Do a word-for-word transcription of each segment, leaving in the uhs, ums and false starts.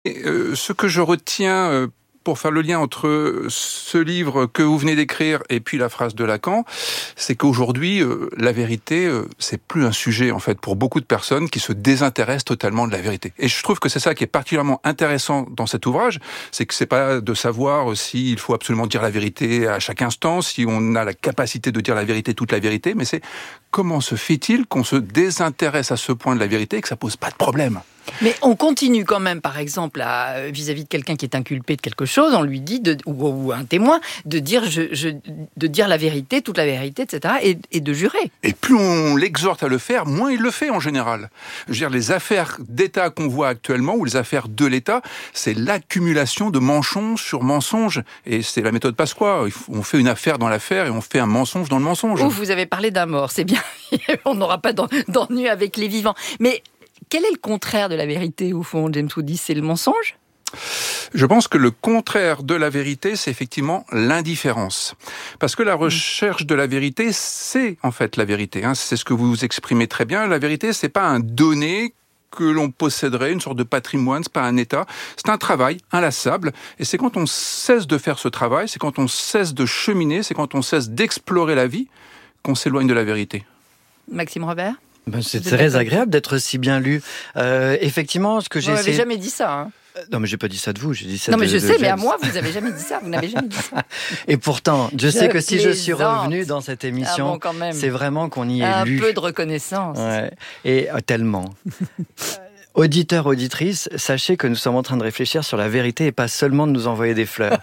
Et, euh, ce que je retiens euh, pour faire le lien entre ce livre que vous venez d'écrire et puis la phrase de Lacan, c'est qu'aujourd'hui, euh, la vérité, euh, c'est plus un sujet, en fait, pour beaucoup de personnes qui se désintéressent totalement de la vérité. Et je trouve que c'est ça qui est particulièrement intéressant dans cet ouvrage, c'est que c'est pas de savoir s'il faut absolument dire la vérité à chaque instant, si on a la capacité de dire la vérité, toute la vérité, mais c'est comment se fait-il qu'on se désintéresse à ce point de la vérité et que ça pose pas de problème. Mais on continue quand même, par exemple, à, vis-à-vis de quelqu'un qui est inculpé de quelque chose, on lui dit, de, ou, ou un témoin, de dire, je, je, de dire la vérité, toute la vérité, et cetera, et, et de jurer. Et plus on l'exhorte à le faire, moins il le fait en général. Je veux dire, les affaires d'État qu'on voit actuellement, ou les affaires de l'État, c'est l'accumulation de mensonges sur mensonges. Et c'est la méthode Pasqua. On fait une affaire dans l'affaire et on fait un mensonge dans le mensonge. Ouf, vous avez parlé d'un mort, c'est bien. On n'aura pas d'ennui avec les vivants. Mais quel est le contraire de la vérité, au fond, James Woody? C'est le mensonge ? Je pense que le contraire de la vérité, c'est effectivement l'indifférence. Parce que la recherche de la vérité, c'est en fait la vérité. Hein. C'est ce que vous exprimez très bien. La vérité, c'est pas un donné que l'on posséderait, une sorte de patrimoine, c'est pas un état. C'est un travail inlassable. Et c'est quand on cesse de faire ce travail, c'est quand on cesse de cheminer, c'est quand on cesse d'explorer la vie qu'on s'éloigne de la vérité. Maxime Robert ? Ben, c'est très agréable d'être si bien lu. Euh, effectivement, ce que j'ai essayé... Vous n'avez essayé... jamais dit ça, hein. Non, mais j'ai pas dit ça de vous, j'ai dit ça non, de mais je de sais, James. mais à moi, vous n'avez jamais dit ça, vous n'avez jamais dit ça. Et pourtant, je, je sais que si je suis revenu dans cette émission, ah bon, quand même. C'est vraiment qu'on y est un lu. Un peu de reconnaissance. Ouais. Et euh, tellement. Auditeurs, auditrices, sachez que nous sommes en train de réfléchir sur la vérité et pas seulement de nous envoyer des fleurs.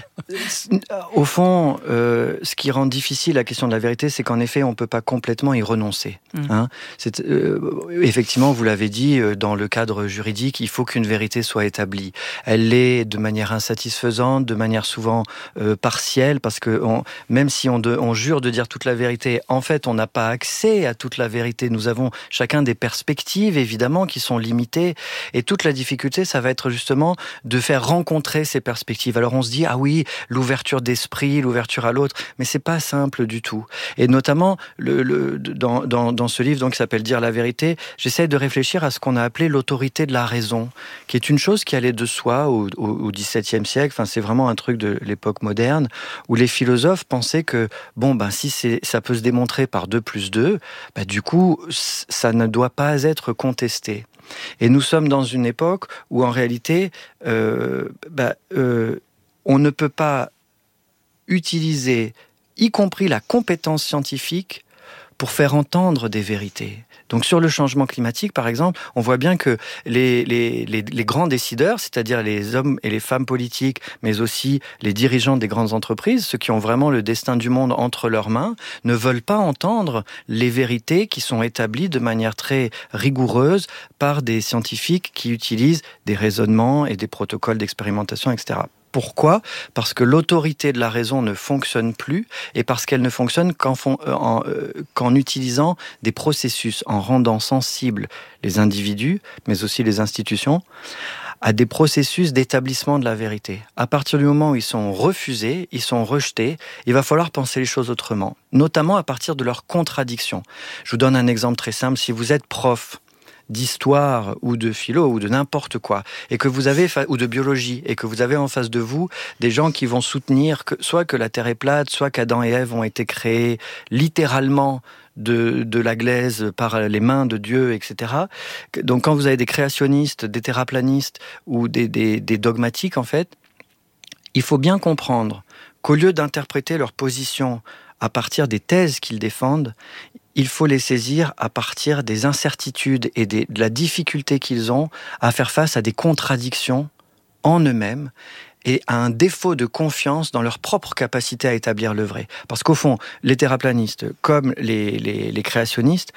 Au fond, euh, ce qui rend difficile la question de la vérité, c'est qu'en effet, on ne peut pas complètement y renoncer. Mmh. Hein c'est, euh, effectivement, vous l'avez dit, dans le cadre juridique, il faut qu'une vérité soit établie. Elle l'est de manière insatisfaisante, de manière souvent euh, partielle, parce que on, même si on, de, on jure de dire toute la vérité, en fait, on n'a pas accès à toute la vérité. Nous avons chacun des perspectives, évidemment, qui sont limitées. Et toute la difficulté, ça va être justement de faire rencontrer ces perspectives. Alors on se dit, ah oui, l'ouverture d'esprit, l'ouverture à l'autre, mais c'est pas simple du tout. Et notamment, le, le, dans, dans, dans ce livre donc, qui s'appelle « Dire la vérité », j'essaie de réfléchir à ce qu'on a appelé l'autorité de la raison, qui est une chose qui allait de soi au, au, au dix-septième siècle. Enfin, c'est vraiment un truc de l'époque moderne, où les philosophes pensaient que, bon, ben, si c'est, ça peut se démontrer par deux plus deux, ben, du coup, ça ne doit pas être contesté. Et nous sommes dans une époque où, en réalité, euh, bah, euh, on ne peut pas utiliser, y compris la compétence scientifique, pour faire entendre des vérités. Donc sur le changement climatique, par exemple, on voit bien que les, les, les, les grands décideurs, c'est-à-dire les hommes et les femmes politiques, mais aussi les dirigeants des grandes entreprises, ceux qui ont vraiment le destin du monde entre leurs mains, ne veulent pas entendre les vérités qui sont établies de manière très rigoureuse par des scientifiques qui utilisent des raisonnements et des protocoles d'expérimentation, et cetera. Pourquoi ? Parce que l'autorité de la raison ne fonctionne plus et parce qu'elle ne fonctionne qu'en, fon- euh, en, euh, qu'en utilisant des processus, en rendant sensibles les individus, mais aussi les institutions, à des processus d'établissement de la vérité. À partir du moment où ils sont refusés, ils sont rejetés, il va falloir penser les choses autrement, notamment à partir de leurs contradictions. Je vous donne un exemple très simple. Si vous êtes prof d'histoire ou de philo ou de n'importe quoi, et que vous avez ou de biologie, et que vous avez en face de vous des gens qui vont soutenir que soit que la Terre est plate, soit qu'Adam et Ève ont été créés littéralement de, de la glaise par les mains de Dieu, et cetera. Donc quand vous avez des créationnistes, des terraplanistes ou des, des, des dogmatiques, en fait, il faut bien comprendre qu'au lieu d'interpréter leur position à partir des thèses qu'ils défendent, il faut les saisir à partir des incertitudes et des, de la difficulté qu'ils ont à faire face à des contradictions en eux-mêmes et à un défaut de confiance dans leur propre capacité à établir le vrai. Parce qu'au fond, les terraplanistes, comme les, les, les créationnistes,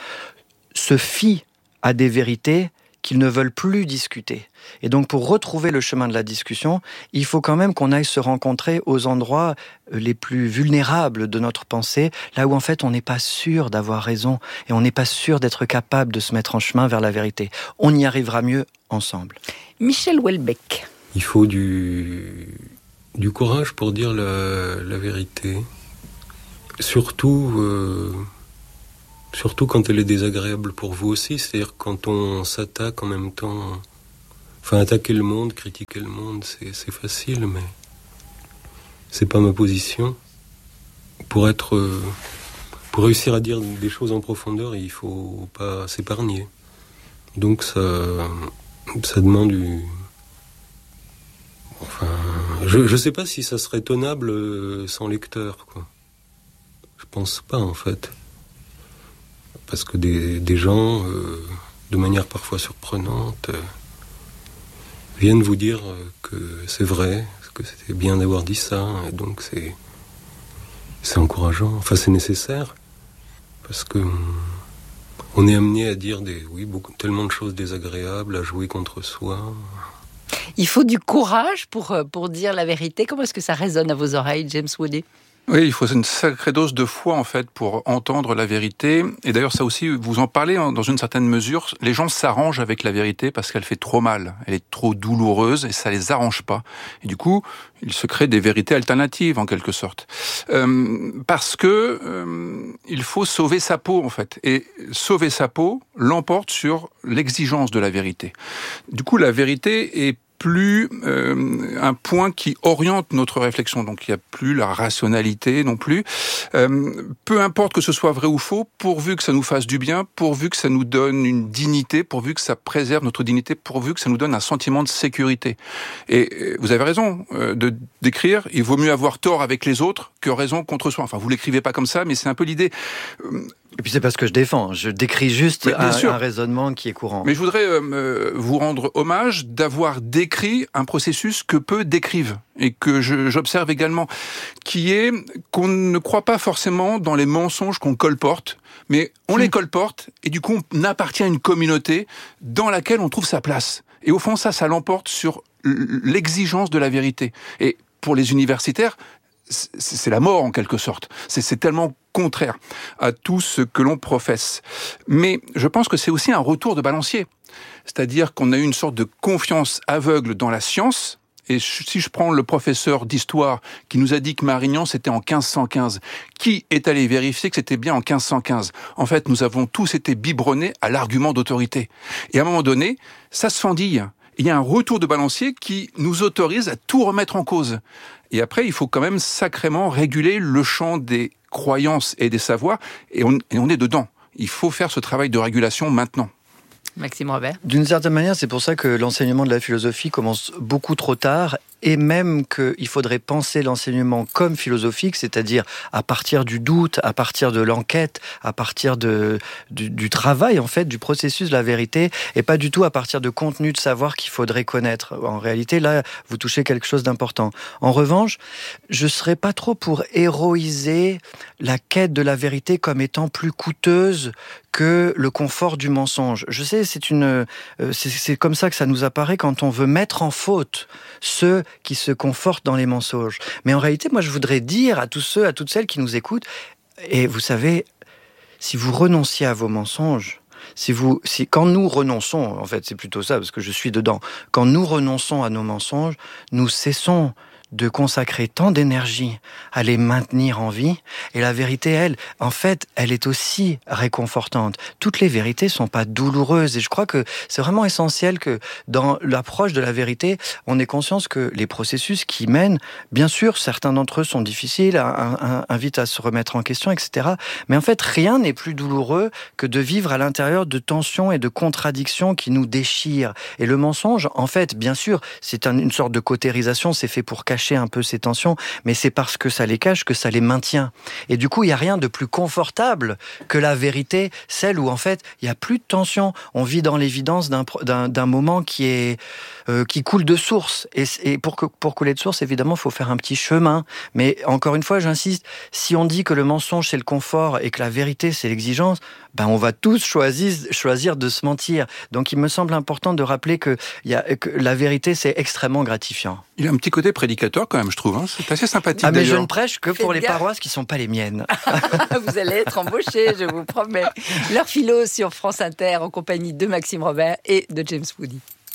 se fient à des vérités qu'ils ne veulent plus discuter. Et donc, pour retrouver le chemin de la discussion, il faut quand même qu'on aille se rencontrer aux endroits les plus vulnérables de notre pensée, là où en fait on n'est pas sûr d'avoir raison et on n'est pas sûr d'être capable de se mettre en chemin vers la vérité. On y arrivera mieux ensemble. Michel Houellebecq. Il faut du, du courage pour dire la, la vérité. Surtout... Euh... Surtout quand elle est désagréable pour vous aussi, c'est-à-dire quand on s'attaque en même temps... Enfin, attaquer le monde, critiquer le monde, c'est, c'est facile, mais c'est pas ma position. Pour être, euh, pour réussir à dire des choses en profondeur, il faut pas s'épargner. Donc ça, ça demande du... Enfin, je, je sais pas si ça serait tenable sans lecteur, quoi. Je pense pas, en fait. Parce que des, des gens, euh, de manière parfois surprenante, euh, viennent vous dire que c'est vrai, que c'était bien d'avoir dit ça, et donc c'est, c'est encourageant. Enfin, c'est nécessaire, parce que on est amené à dire des, oui, beaucoup, tellement de choses désagréables, à jouer contre soi. Il faut du courage pour, pour dire la vérité. Comment est-ce que ça résonne à vos oreilles, James Woody ? Oui, il faut une sacrée dose de foi, en fait, pour entendre la vérité. Et d'ailleurs, ça aussi, vous en parlez dans une certaine mesure. Les gens s'arrangent avec la vérité parce qu'elle fait trop mal. Elle est trop douloureuse et ça les arrange pas. Et du coup, ils se créent des vérités alternatives, en quelque sorte. Euh, parce que euh, il faut sauver sa peau, en fait. Et sauver sa peau l'emporte sur l'exigence de la vérité. Du coup, la vérité est plus euh, un point qui oriente notre réflexion. Donc il n'y a plus la rationalité non plus. Euh, peu importe que ce soit vrai ou faux, pourvu que ça nous fasse du bien, pourvu que ça nous donne une dignité, pourvu que ça préserve notre dignité, pourvu que ça nous donne un sentiment de sécurité. Et vous avez raison euh, de d'écrire, il vaut mieux avoir tort avec les autres que raison contre soi. Enfin, vous l'écrivez pas comme ça, mais c'est un peu l'idée. Euh, Et puis c'est pas ce que je défends, je décris juste un, un raisonnement qui est courant. Mais je voudrais euh, vous rendre hommage d'avoir décrit un processus que peu décrivent et que je, j'observe également, qui est qu'on ne croit pas forcément dans les mensonges qu'on colporte, mais on mmh. les colporte et du coup on appartient à une communauté dans laquelle on trouve sa place. Et au fond ça, ça l'emporte sur l'exigence de la vérité. Et pour les universitaires, c'est la mort en quelque sorte. C'est, c'est tellement contraire à tout ce que l'on professe. Mais je pense que c'est aussi un retour de balancier. C'est-à-dire qu'on a eu une sorte de confiance aveugle dans la science. Et si je prends le professeur d'histoire qui nous a dit que Marignan c'était en quinze cent quinze, qui est allé vérifier que c'était bien en quinze cent quinze ? En fait, nous avons tous été biberonnés à l'argument d'autorité. Et à un moment donné, ça se fendille. Il y a un retour de balancier qui nous autorise à tout remettre en cause. Et après, il faut quand même sacrément réguler le champ des croyances et des savoirs, et on, et on est dedans. Il faut faire ce travail de régulation maintenant. Maxime Robert. D'une certaine manière, c'est pour ça que l'enseignement de la philosophie commence beaucoup trop tard, et même qu'il faudrait penser l'enseignement comme philosophique, c'est-à-dire à partir du doute, à partir de l'enquête, à partir de, du, du travail, en fait, du processus de la vérité, et pas du tout à partir de contenu de savoir qu'il faudrait connaître. En réalité, là, vous touchez quelque chose d'important. En revanche, je ne serais pas trop pour héroïser la quête de la vérité comme étant plus coûteuse que le confort du mensonge. Je sais, c'est une, euh, c'est, c'est comme ça que ça nous apparaît quand on veut mettre en faute ceux qui se confortent dans les mensonges. Mais en réalité, moi, je voudrais dire à tous ceux, à toutes celles qui nous écoutent, et vous savez, si vous renonciez à vos mensonges, si vous, si, quand nous renonçons, en fait, c'est plutôt ça, parce que je suis dedans, quand nous renonçons à nos mensonges, nous cessons de consacrer tant d'énergie à les maintenir en vie. Et la vérité, elle, en fait, elle est aussi réconfortante. Toutes les vérités sont pas douloureuses. Et je crois que c'est vraiment essentiel que dans l'approche de la vérité, on ait conscience que les processus qui mènent, bien sûr, certains d'entre eux sont difficiles, invitent à se remettre en question, et cetera. Mais en fait, rien n'est plus douloureux que de vivre à l'intérieur de tensions et de contradictions qui nous déchirent. Et le mensonge, en fait, bien sûr, c'est un, une sorte de cautérisation, c'est fait pour cacher un peu ces tensions, mais c'est parce que ça les cache que ça les maintient. Et du coup, il n'y a rien de plus confortable que la vérité, celle où en fait, il n'y a plus de tension. On vit dans l'évidence d'un, d'un, d'un moment qui est euh, qui coule de source. Et, et pour, que, pour couler de source, évidemment, il faut faire un petit chemin. Mais encore une fois, j'insiste, si on dit que le mensonge, c'est le confort et que la vérité, c'est l'exigence, ben on va tous choisir, choisir de se mentir. Donc il me semble important de rappeler que, y a, que la vérité, c'est extrêmement gratifiant. Il a un petit côté prédicateur quand même, je trouve. Hein. C'est assez sympathique. Ah mais d'ailleurs. je ne prêche que pour les paroisses qui ne sont pas les miennes. Vous allez être embauché, je vous promets. L'heure philo sur France Inter en compagnie de Maxime Robert et de James Woody.